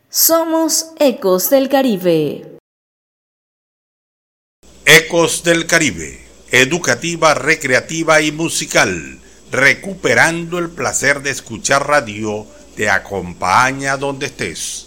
Somos Ecos del Caribe. Ecos del Caribe, educativa, recreativa y musical, recuperando el placer de escuchar radio, te acompaña donde estés.